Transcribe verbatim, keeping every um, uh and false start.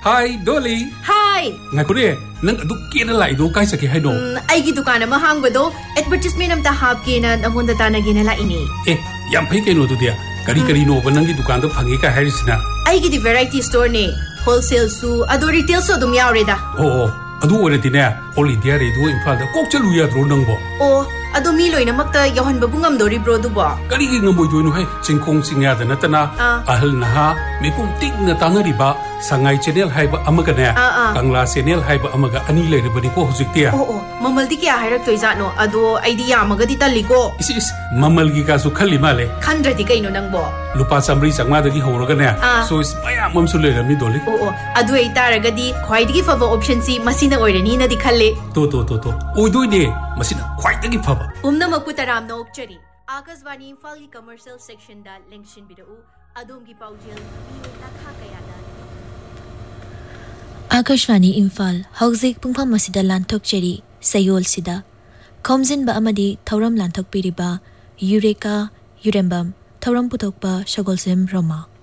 Hi, Dolly. Hi. Ngakure, nang adu kena lai do kai sake hai no. Ai gi dukan ama hangbo do advertisement am ta hap ke na nangunda ta na gina la ini. Eh, yam phai ke no tu dia. Kari kari no banang gi dukan do phangi ka harisina. Ai gi di variety store ne. Wholesale su adu retail su dum yaure da. Oh, adu ore ti ne. All India Radio Imphal da kok chalu ya dro nang bo. Oh, adu mi loina makta yohan babung am dori bro du bo. Kari gi ngamoi do no hai chingkong singya da na tana. Ahal na ha me pum tik na tanari ba sangai channel hai ba amaga ne. Kangla channel hai ba amaga ani le ri bani ko hujik tia. Oh oh, mamal di kya hairak toi ja no. Adu idea amaga di tali ko. Is is mamal gi ka su khali male. Khandra di kai no nang bo. Lupa samri changma da gi horoga ne. So is maya mam su le ra mi Dolly. Oh oh, adu ei taraga di khwai di fava option si masina oirani na di khalle. To to to to. Oi doi ne masina khwai da gi fava. Umna makutaram no okchari. Akaswani Imphal gi commercial section da lengshin bidau. Adom gi paujel mi lakha kaya da. Akashwani Imphal hauzik pungpham masida lanthok cheri sayol sida khomjin ba amadi thauram lanthok piriba Eureka Urembam thauram puthokpa Shagolsem Roma